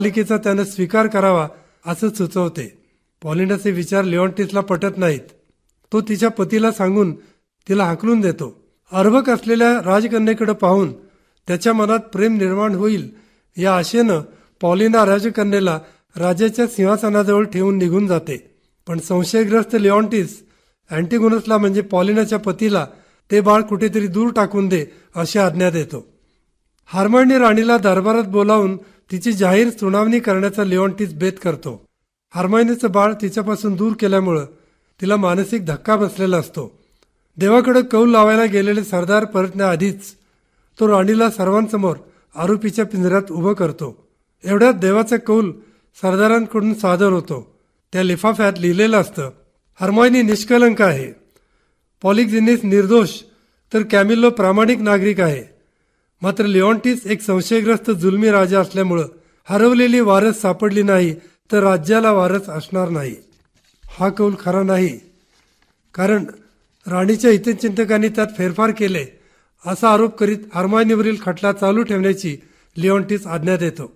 मालिकेचा त्यानं स्वीकार करावा असं सुचवते. पॉलिनाचे विचार लिऑन्टिसला पटत नाहीत. तो तिच्या पतीला सांगून तिला हाकलून देतो. अर्भक असलेल्या राजकन्येकडे पाहून त्याच्या मनात प्रेम निर्माण होईल या आशेनं पॉलिना राजकन्येला राजाच्या सिंहासनाजवळ ठेवून निघून जाते. पण संशयग्रस्त लिऑन्टिस अँटिगोनसला म्हणजे पॉलिनाच्या पतीला ते बाळ कुठेतरी दूर टाकून दे अशी आज्ञा देतो. हर्मायनी राणीला दरबारात बोलावून तिची जाहीर सुनावणी करण्याचा लिऑन्टिस बेत करतो. हर्मायनीचं बाळ तिच्यापासून दूर केल्यामुळं तिला मानसिक धक्का बसलेला असतो. देवाकडे कौल लावायला गेलेले सरदार परतण्याआधीच तो राणीला सर्वांसमोर आरोपीच्या पिंजऱ्यात उभं करतो. एवढ्यात देवाचा कौल सरदारांकडून सादर होतो. त्या लिफाफ्यात लिहिलेलं असतं, हर्मायनी निष्कलंक आहे, पॉलिक्झिनीस निर्दोष, तर कॅमिलो प्रामाणिक नागरिक आहे. मात्र लिऑन्टिस एक संशयग्रस्त जुलमी राजा असल्यामुळं हरवलेली वारस सापडली नाही तर राज्याला वारस असणार नाही. हा कौल खरा नाही, कारण राणीच्या हितचिंतकांनी त्यात फेरफार केले असा आरोप करीत हर्मायनीवरील खटला चालू ठेवण्याची लिऑन्टिस आज्ञा देतो.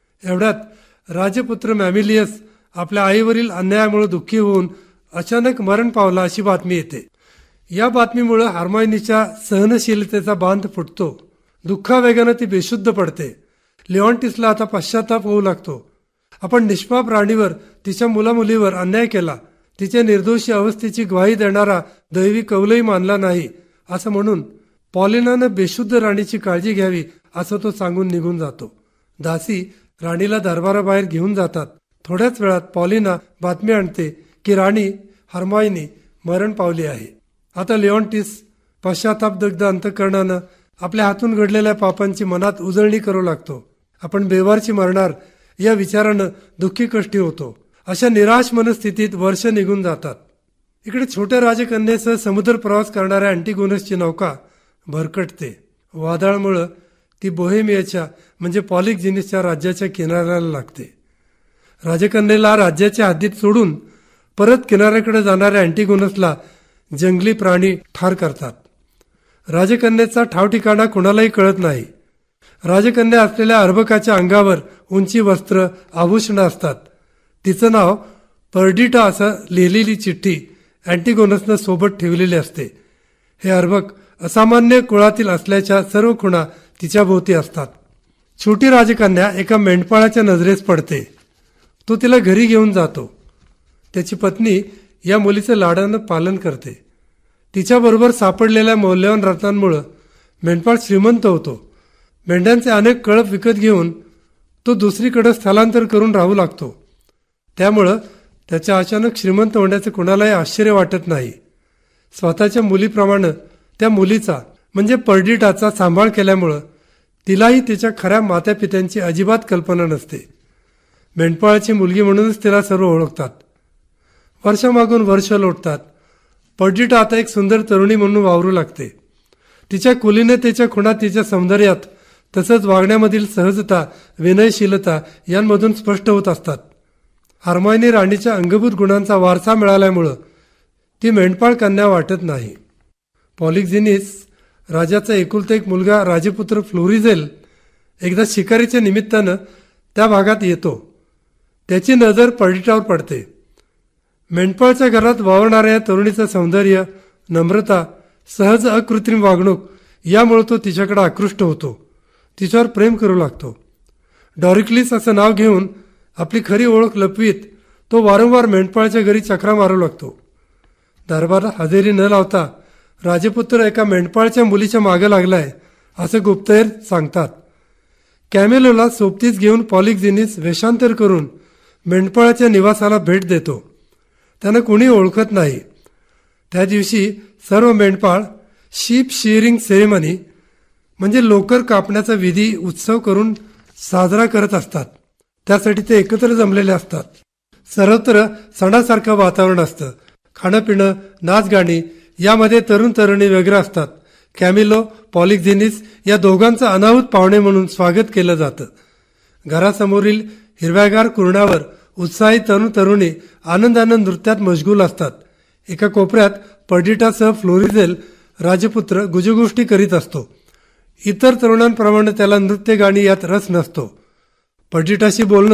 एवढ्यात राजपुत्र मॅमिलियस आपल्या आईवरील अन्यायामुळे दुःखी होऊन अचानक मरण पावला अशी बातमी येते. या बातमीमुळे हर्मायनीच्या सहनशीलतेचा बांध फुटतो. दुःखावेगानं ती बेशुद्ध पडते. लिऑन्टिसला आता पश्चाताप होऊ लागतो. आपण निष्पाप राणीवर, तिच्या मुलामुलीवर अन्याय केला, तिच्या निर्दोषी अवस्थेची ग्वाही देणारा दैवी कौलही मानला नाही असं म्हणून पॉलिनानं बेशुद्ध राणीची काळजी घ्यावी असं तो सांगून निघून जातो. दासी राणीला दरबाराबाहेर घेऊन जातात. थोड्याच वेळात पॉलिना बातमी आणते की राणी हर्मायनी मरण पावली आहे. आता लिऑन्टिस पश्चातापदग्ध अंतःकरणानं आपल्या हातून घडलेल्या पापांची मनात उजळणी करू लागतो. आपण बेवारची मरणार या विचारानं दुःखी कष्टी होतो. अशा निराश मनस्थितीत वर्ष निघून जातात. इकडे छोट्या राजकन्येसह समुद्र प्रवास करणाऱ्या अँटिगोनसची नौका भरकटते. वादळामुळं ती बोहेमियाच्या म्हणजे पॉलिक्झिनीसच्या राज्याच्या किनाऱ्याला लागते. राजकन्येला राज्याच्या हद्दीत सोडून परत किनाऱ्याकडे जाणाऱ्या अँटिगोनसला जंगली प्राणी ठार करतात. राजकन्येचा ठावठिकाणा कुणालाही कळत नाही. राजकन्या असलेल्या अर्भकाच्या अंगावर उंची वस्त्र, आभूषणं असतात. तिचं नाव पर्डिटा असं लिहिलेली चिठ्ठी अँटिगोनसनं सोबत ठेवलेली असते. हे अर्भक असामान्य कुळातील असल्याच्या सर्व खुणा तिच्या भोवती असतात. छोटी राजकन्या एका मेंढपाळाच्या नजरेस पडते. तो तिला घरी घेऊन जातो. त्याची पत्नी या मुलीचं लाडानं पालन करते. तिच्याबरोबर सापडलेल्या मौल्यवान रत्नांमुळे मेंढपाळ श्रीमंत होतो. मेंढ्यांचे अनेक कळप विकत घेऊन तो दुसरीकडे स्थलांतर करून राहू लागतो. त्यामुळं त्याच्या अचानक श्रीमंत होण्याचे कुणालाही आश्चर्य वाटत नाही. स्वतःच्या मुलीप्रमाणे त्या मुलीचा म्हणजे पर्डिटाचा सांभाळ केल्यामुळं तिलाही तिच्या खऱ्या मातापित्यांची अजिबात कल्पना नसते. मेंढपाळाची मुलगी म्हणूनच तिला सर्व ओळखतात. वर्षामागून वर्ष लोटतात. पर्डिटा आता एक सुंदर तरुणी म्हणून वावरू लागते. तिच्या कुलीनतेच्या खुणा तिच्या सौंदर्यात तसंच वागण्यामधील सहजता, विनयशीलता यांमधून स्पष्ट होत असतात. हर्मायनी राणीच्या अंगभूत गुणांचा वारसा मिळाल्यामुळं ती मेंढपाळ कन्या वाटत नाही. पॉलिक्झिनीस राजाचा एकुलता एक मुलगा राजपुत्र फ्लोरिझेल एकदा शिकारीच्या निमित्तानं त्या भागात येतो. त्याची नजर पर्डिटावर पडते. मेंढपाळच्या घरात वावरणाऱ्या या तरुणीचं सौंदर्य, नम्रता, सहज अकृत्रिम वागणूक यामुळे तो तिच्याकडे आकृष्ट होतो. तिच्यावर प्रेम करू लागतो. डॉरिक्लिस असं नाव घेऊन आपली खरी ओळख लपवीत तो वारंवार मेंढपाळच्या घरी चक्रा मारू लागतो. दरबारात हजेरी न लावता राजपुत्र एका मेंढपाळच्या मुलीच्या मागे लागलाय असं गुप्तहेर सांगतात. कॅमेलोला सोबतीच घेऊन पॉलिक्झिनीस वेषांतर करून मेंढपाळाच्या निवासाला भेट देतो. त्यानं कुणी ओळखत नाही. त्या दिवशी सर्व मेंढपाळ शीप शिअरिंग सेरेमनी म्हणजे लोकर कापण्याचा विधी उत्सव करून साजरा करत असतात. त्यासाठी ते एकत्र जमलेले असतात. सर्वत्र सणासारखं वातावरण असतं. खाणं पिणं, नाच गाणी यामध्ये तरुण तरुणी वगैरे असतात. कॅमिलो, पॉलिक्झिनीस या दोघांचं अनाहूत पाहुणे म्हणून स्वागत केलं जातं. घरासमोरील हिरव्यागार कुरणावर उत्साही तरुण तरुणी आनंदानं नृत्यात मशगूल असतात. एका कोपऱ्यात पर्डिटासह फ्लोरिझेल राजपुत्र गुजगोष्टी करीत असतो. इतर तरुणांप्रमाणे त्याला नृत्य गाणी यात रस नसतो. पर्डिटाशी बोलणं